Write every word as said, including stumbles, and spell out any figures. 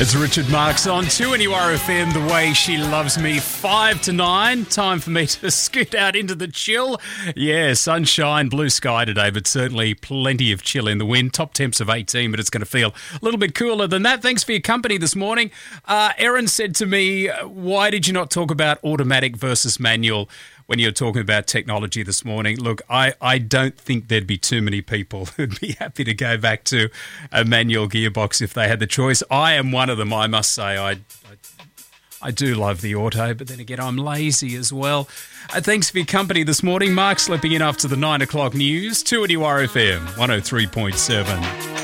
It's Richard Marks on two N U R F M, The Way She Loves Me, five to nine. Time for me to scoot out into the chill. Yeah, sunshine, blue sky today, but certainly plenty of chill in the wind. Top temps of eighteen, but it's going to feel a little bit cooler than that. Thanks for your company this morning. Uh, Erin said to me, why did you not talk about automatic versus manual when you're talking about technology this morning? Look, I, I don't think there'd be too many people who'd be happy to go back to a manual gearbox if they had the choice. I am one of them, I must say. I, I, I do love the auto, but then again, I'm lazy as well. Uh, thanks for your company this morning. Mark slipping in after the nine o'clock news. two N U R F M, one oh three point seven.